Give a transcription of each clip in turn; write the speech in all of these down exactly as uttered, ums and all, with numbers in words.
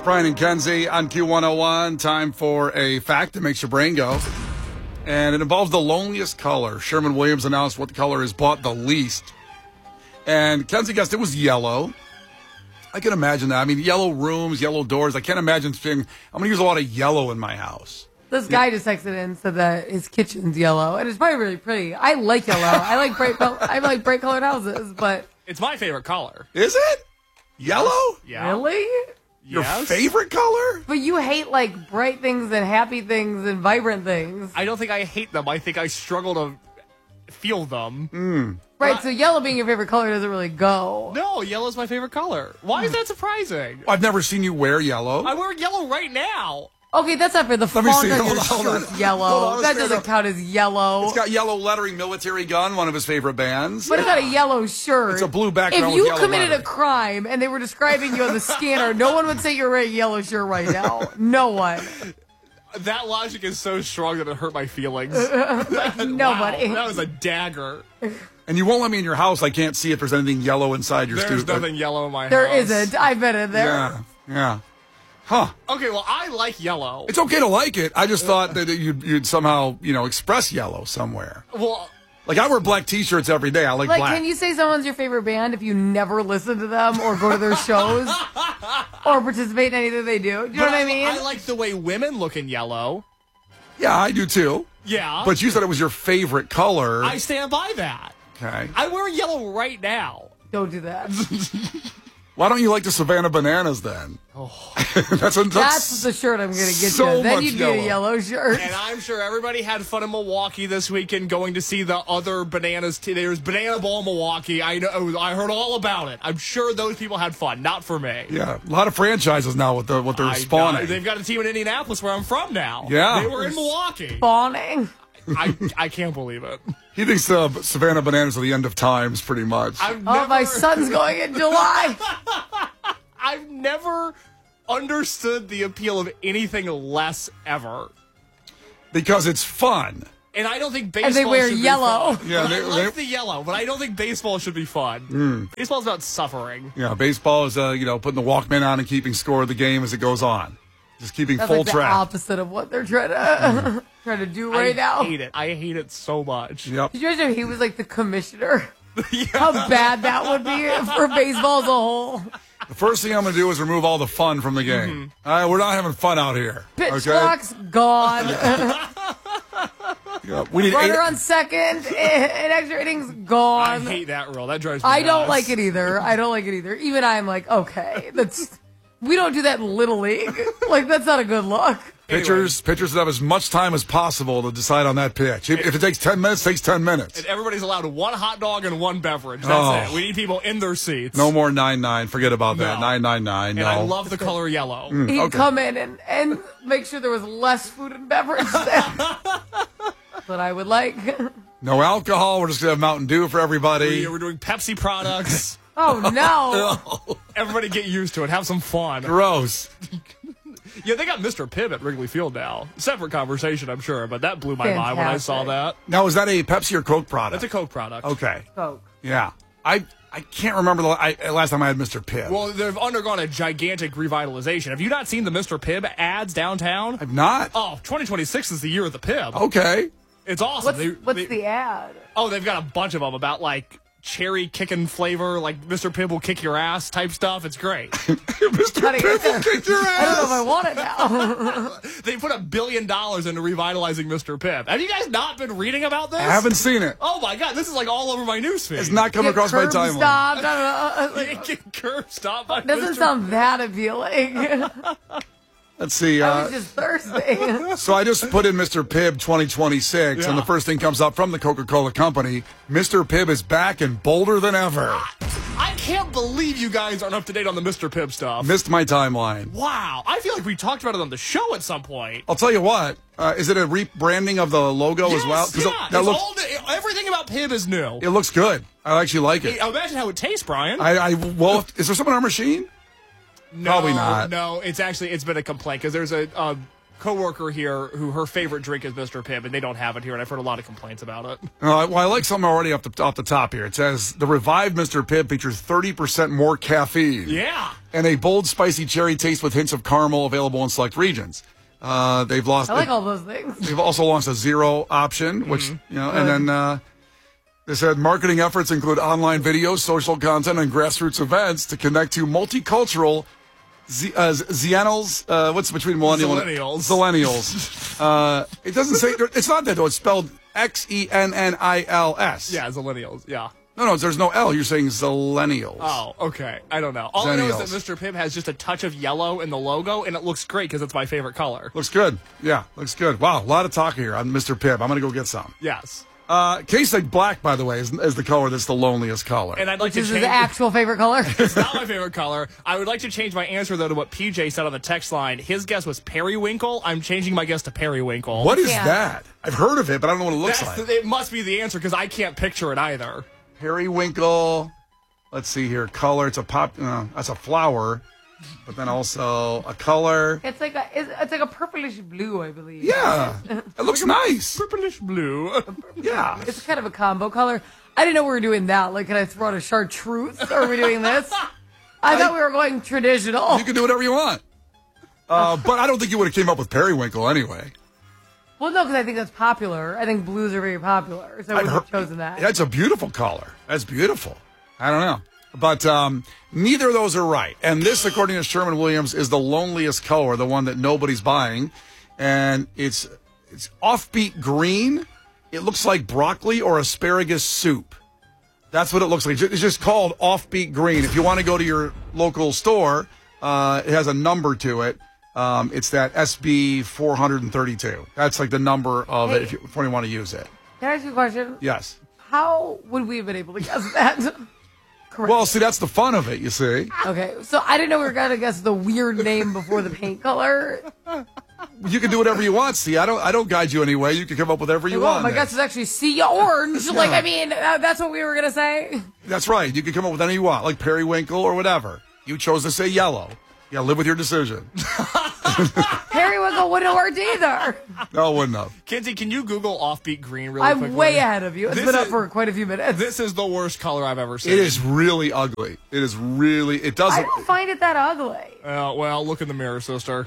Brian and Kenzie on Q one oh one. Time for a fact that makes your brain go. And it involves the loneliest color. Sherman Williams announced what color is bought the least. And Kenzie guessed it was yellow. I can imagine that. I mean, yellow rooms, yellow doors. I can't imagine saying, I'm going to use a lot of yellow in my house. This guy just texted in and said that his kitchen's yellow, and it's probably really pretty. I like yellow. I like bright. I like bright colored houses, but it's my favorite color. Is it yellow? Yeah. Really? Your Yes. favorite color? But you hate like bright things and happy things and vibrant things, I don't think I hate them. I think I struggle to feel them. Mm. right? So yellow being your favorite color doesn't really go. No, yellow's my favorite color. Why is that surprising? I've never seen you wear yellow. I wear yellow right now. Okay, that's not fair. The Let me font see. on Hold your on, hold on. shirt's yellow. Hold on, let's that stand doesn't up. count as yellow. It's got yellow lettering, Military Gun, one of his favorite bands. But it's not a yellow shirt. It's a blue background If with you yellow committed lettering. a crime and they were describing you on the scanner, no one would say you're wearing a yellow shirt right now. No one. That logic is so strong that it hurt my feelings. Nobody. Wow, that was a dagger. And you won't let me in your house. I can't see if there's anything yellow inside your There's studio. nothing yellow in my There house. isn't. I've been in there. Yeah, yeah. Huh. Okay, well, I like yellow. It's okay to like it. I just thought that you'd, you'd somehow, you know, express yellow somewhere. Well, Like, I wear black T-shirts every day. I like, Like, black. can you say someone's your favorite band if you never listen to them or go to their shows or participate in anything they do? Do you know but what I mean? I like the way women look in yellow. Yeah, I do too. Yeah. But you said it was your favorite color. I stand by that. Okay. I wear yellow right now. Don't do that. Why don't you like the Savannah Bananas then? Oh. that's, a, that's That's the shirt I'm going to get so you. Then much you'd get a yellow. yellow shirt. And I'm sure everybody had fun in Milwaukee this weekend going to see the other bananas. T- There's Banana Bowl in Milwaukee. I know. I heard all about it. I'm sure those people had fun. Not for me. Yeah, a lot of franchises now with the what they're I- spawning. They've got a team in Indianapolis where I'm from now. Yeah. They were in Milwaukee. Spawning. I, I can't believe it. He thinks uh, Savannah Bananas are the end of times, pretty much. I've Oh, never, my son's going in July. I've never understood the appeal of anything less ever. Because it's fun. And I don't think baseball And they wear should yellow. be fun. Yeah, But they- I like they- the yellow, but I don't think baseball should be fun. Mm. Baseball's about suffering. Yeah, baseball is, uh, you know, putting the Walkman on and keeping score of the game as it goes on. Just keeping That's full like the track. opposite of what they're trying to trying to do right I now. hate it. I hate it so much. Yep. Did you imagine if he was like the commissioner? Yeah. How bad that would be for baseball as a whole. The first thing I'm going to do is remove all the fun from the game. Mm-hmm. All right, we're not having fun out here. Pitch okay? clock's gone. Yeah, we need Runner eight. on second. And extra innings I gone. hate that rule. That drives me I don't nuts. like it either. I don't like it either. Even I'm like, okay, that's we don't do that in Little League. Like, that's not a good look. Pitchers, pitchers should have as much time as possible to decide on that pitch. If, if it takes ten minutes, it takes ten minutes. And everybody's allowed one hot dog and one beverage. That's Oh. it. We need people in their seats. No more nine nine. Forget about that. No. nine nine nine. And No. I love the color yellow. He'd Mm, okay. come in and, and make sure there was less food and beverage there. That's what I would like. No alcohol. We're just going to have Mountain Dew for everybody. We- We're doing Pepsi products. Oh, no. Everybody get used to it. Have some fun. Gross. Yeah, they got Mister Pibb at Wrigley Field now. Separate conversation, I'm sure, but that blew my mind when I saw Fantastic. that. Now, is that a Pepsi or Coke product? That's a Coke product. Okay. Coke. Yeah. I I can't remember the I, last time I had Mister Pibb. Well, they've undergone a gigantic revitalization. Have you not seen the Mister Pibb ads downtown? I've not. Oh, twenty twenty-six is the year of the Pibb. Okay. It's awesome. What's, They- what's they- the ad? Oh, they've got a bunch of them about, like, cherry kicking flavor, like Mister Pibb will kick your ass type stuff. It's great. Mister Honey, Pibb will kick your I don't know if I ass. want it now. They put a billion dollars into revitalizing Mister Pibb. Have you guys not been reading about this? I haven't seen it. Oh, my God. This is, like, all over my newsfeed. It's not come Get across my curb timeline. stopped. I don't know. Like, Get curb stop by doesn't Mister sound that appealing. Let's see. I Uh, was just thirsty. so I just put in Mister Pibb twenty twenty-six, and Yeah. the first thing comes up from the Coca-Cola Company. Mister Pibb is back and bolder than ever. I can't believe you guys aren't up to date on the Mister Pibb stuff. Missed my timeline. Wow. I feel like we talked about it on the show at some point. I'll tell you what. Uh, is it a rebranding of the logo as well? Yes, 'Cause yeah. it, that It's looks, all the- everything about Pibb is new. it looks good. I actually like it. Hey, imagine how it tastes, Brian. I, I well, is there someone on our machine? no, probably not. No, it's actually, it's been a complaint because there's a, a coworker here who her favorite drink is Mister Pibb, and they don't have it here, and I've heard a lot of complaints about it. Uh, well, I like something already off the, off the top here. It says the revived Mister Pibb features thirty percent more caffeine. Yeah. And a bold, spicy cherry taste with hints of caramel available in select regions. Uh, they've lost. I like all those things. They've also launched a zero option, which, mm-hmm. you know, and then uh, they said marketing efforts include online videos, social content, and grassroots events to connect to multicultural Z- uh, Zennials. Uh, what's between millennial Zillennials. and Zillennials? uh, it doesn't say. It's not that though. It's spelled X E N N I L S. Yeah, Zillennials. Yeah. No, no, there's no L. You're saying Zillennials. Oh, okay. I don't know. All I know is that Zennials. Mister Pibb has just a touch of yellow in the logo, and it looks great because it's my favorite color. Looks good. Yeah, looks good. Wow, a lot of talk here on Mister Pibb. I'm going to go get some. Yes. Uh, K-State Black, by the way, is, is the color that's the loneliest color. And I'd like Which to is change his actual favorite color. It's not my favorite color. I would like to change my answer, though, to what P J said on the text line. His guess was periwinkle. I'm changing my guess to periwinkle. What is Yeah. that? I've heard of it, but I don't know what it looks That's like. the, it must be the answer because I can't picture it either. Periwinkle. Let's see here. Color. It's a pop. Uh, that's a flower, but then also a color. It's like a it's, it's like a purplish blue, I believe. Yeah, it looks nice. Purplish blue. Yeah. It's kind of a combo color. I didn't know we were doing that. Like, can I throw out a chartreuse? Or are we doing this? I thought we were going traditional. You can do whatever you want. Uh, but I don't think you would have came up with periwinkle anyway. Well, no, because I think that's popular. I think blues are very popular, so I I've would have heard- chosen that. That's a beautiful color. That's beautiful. I don't know. But um, neither of those are right. And this, according to Sherman Williams, is the loneliest color, the one that nobody's buying. And it's it's offbeat green. It looks like broccoli or asparagus soup. That's what it looks like. It's just called offbeat green. If you want to go to your local store, uh, it has a number to it. Um, it's that S B four thirty-two. That's like the number of it if you, if you want to use it. Can I ask you a question? Yes. How would we have been able to guess that? Correct. Well, see, that's the fun of it, you see. Okay, so I didn't know we were going to guess the weird name before the paint color. You can do whatever you want. See, I don't. I don't guide you anyway. You can come up with whatever you Well, want. my there. guess is actually sea orange. Like, I mean, uh, that's what we were going to say. That's right. You can come up with anything you want, like periwinkle or whatever. You chose to say yellow. Yeah, live with your decision. Periwinkle wouldn't have worked either. No, it wouldn't have. Kinsey, can you Google offbeat green really I'm quickly? way ahead of you. It's This been up is- for quite a few minutes. This is the worst color I've ever seen. It is really ugly. It is really. It I doesn't. don't find it that ugly. Uh, well, look in the mirror, sister.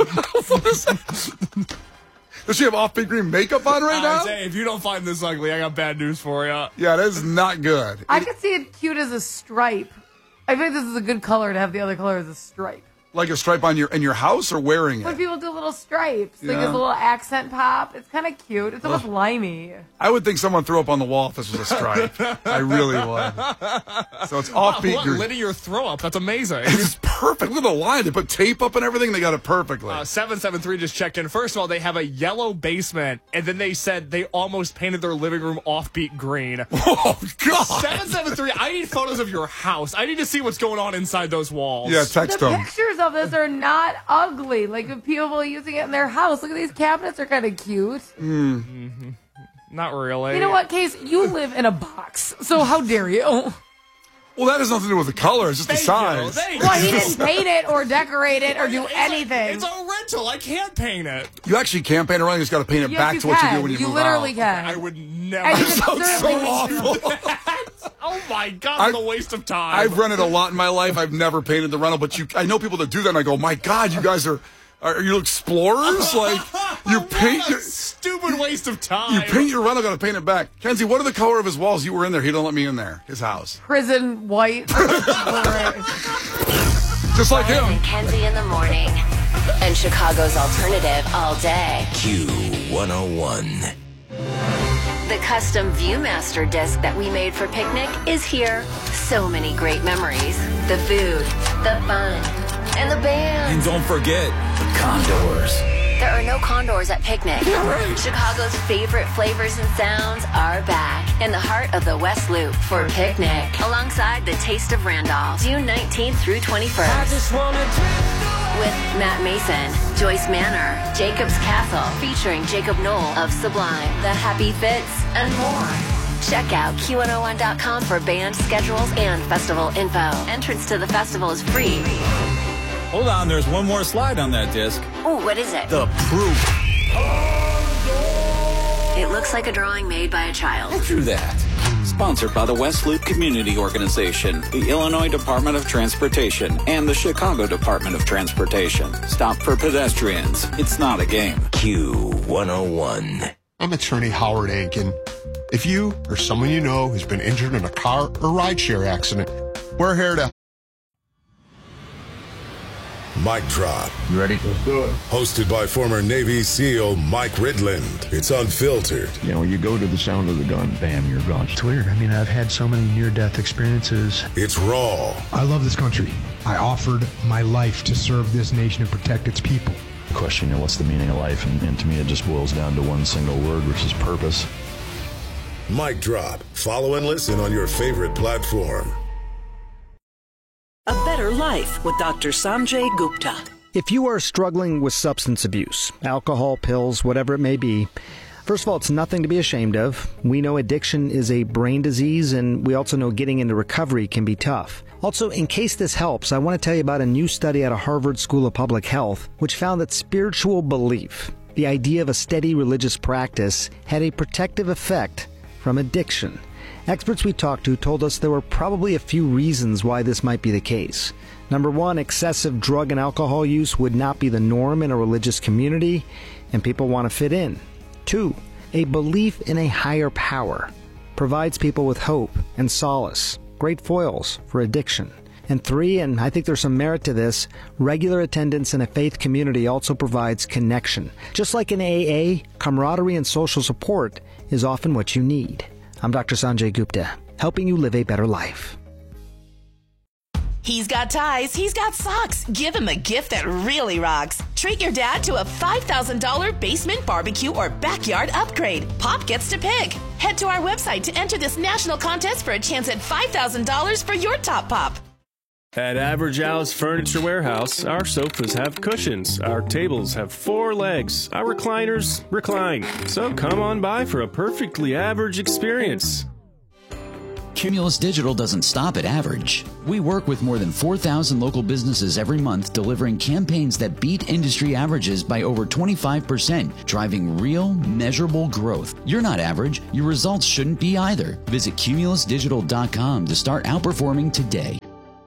Does she have offbeat green makeup on right I now? say, if you don't find this ugly, I got bad news for you. Yeah, that is not good. I could see it cute as a stripe. I think this is a good color to have the other color as a stripe. Like a stripe on your in your house or wearing When it. people do little stripes, like Yeah. this little accent pop, it's kind of cute. It's almost limey. I would think someone threw up on the wall if this was a stripe. I really would. So it's offbeat What green. lit your throw up? That's amazing. It's perfect. Look at the line. They put tape up and everything. They got it perfectly. Uh, seven seven three just checked in. First of all, they have a yellow basement, and then they said they almost painted their living room offbeat green. Oh God! seven seven three, I need photos of your house. I need to see what's going on inside those walls. Yeah, text The them. pictures of this are not ugly. Like if people using it in their house. Look at these cabinets; are kind of cute. Not really. You know what, Case? You live in a box, so how dare you? Well, that has nothing to do with the color. It's just Thank the size. you. Thank Well, he you. didn't paint it or decorate it or do It's a- anything. it's a rental. I can't paint it. You actually can paint around. You just got to paint it Yes, back you to what you can. do when you, You move literally out. can. I would never. And you That can sounds so certainly- awful. Oh my God, I- what a waste of time. I've rented a lot in my life. I've never painted the rental, but you, I know people that do that, and I go, my God, you guys are, are you explorers? Like, you paint What a your, stupid waste of time. you paint your rental, got to paint it back. Kenzie, what are the color of his walls? You were in there. He didn't let me in there. His house. Prison white. Just like Brian him. and Kenzie in the morning. And Chicago's alternative all day. Q one oh one. The custom Viewmaster disc that we made for picnic is here. So many great memories. The food, the fun, and the band. And don't forget the condors. There are no condors at Picnic. Chicago's favorite flavors and sounds are back in the heart of the West Loop for Picnic, alongside the Taste of Randolph, June nineteenth through twenty-first. With Matt Mason, Joyce Manor, Jacob's Castle, featuring Jacob Knoll of Sublime, The Happy Fits, and more. Check out Q one oh one dot com for band schedules and festival info. Entrance to the festival is free. Hold on, there's one more slide on that disc. Ooh, what is it? The proof. It looks like a drawing made by a child. Go through that. Sponsored by the West Loop Community Organization, the Illinois Department of Transportation, and the Chicago Department of Transportation. Stop for pedestrians. It's not a game. Q one oh one. I'm attorney Howard Ankin. If you or someone you know has been injured in a car or rideshare accident, we're here to... Mic Drop. You ready? Let's do it. Hosted by former Navy SEAL Mike Ridland. It's unfiltered. You know, you go to the sound of the gun, bam, you're gone. It's weird. I mean, I've had so many near-death experiences. It's raw. I love this country. I offered my life to serve this nation and protect its people. Question, you know, what's the meaning of life? And, and to me, it just boils down to one single word, which is purpose. Mic Drop. Follow and listen on your favorite platform. A Better Life with Doctor Sanjay Gupta. If you are struggling with substance abuse, alcohol, pills, whatever it may be, first of all, it's nothing to be ashamed of. We know addiction is a brain disease, and we also know getting into recovery can be tough. Also, in case this helps, I want to tell you about a new study out of Harvard School of Public Health, which found that spiritual belief, the idea of a steady religious practice, had a protective effect from addiction. Experts we talked to told us there were probably a few reasons why this might be the case. Number one, excessive drug and alcohol use would not be the norm in a religious community, and people want to fit in. Two, a belief in a higher power provides people with hope and solace, great foils for addiction. And three, and I think there's some merit to this, regular attendance in a faith community also provides connection. Just like in A A, camaraderie and social support is often what you need. I'm Doctor Sanjay Gupta, helping you live a better life. He's got ties, he's got socks. Give him a gift that really rocks. Treat your dad to a five thousand dollars basement barbecue or backyard upgrade. Pop gets to pick. Head to our website to enter this national contest for a chance at five thousand dollars for your top pop. At Average Al's Furniture Warehouse, our sofas have cushions, our tables have four legs, our recliners recline. So come on by for a perfectly average experience. Cumulus Digital doesn't stop at average. We work with more than four thousand local businesses every month, delivering campaigns that beat industry averages by over twenty-five percent, driving real, measurable growth. You're not average. Your results shouldn't be either. Visit cumulus digital dot com to start outperforming today.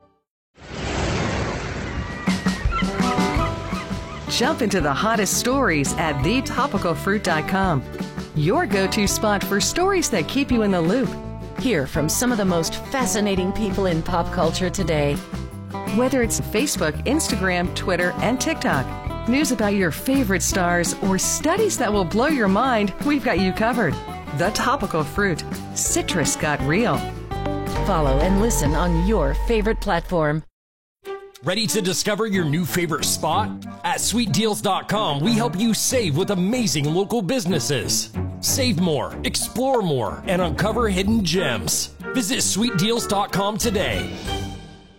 Jump into the hottest stories at the topical fruit dot com. Your go-to spot for stories that keep you in the loop. Hear from some of the most fascinating people in pop culture today. Whether it's Facebook, Instagram, Twitter, and TikTok, news about your favorite stars, or studies that will blow your mind, we've got you covered. The Topical Fruit. Citrus got real. Follow and listen on your favorite platform. Ready to discover your new favorite spot? At sweet deals dot com, we help you save with amazing local businesses. Save more, explore more, and uncover hidden gems. Visit sweet deals dot com today.